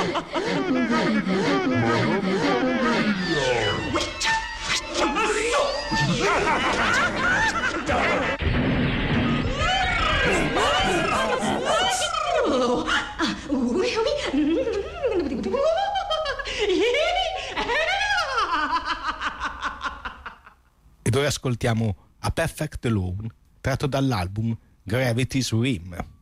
Ed ora ascoltiamo A Perfect Lone, tratto dall'album Gravity's Rim.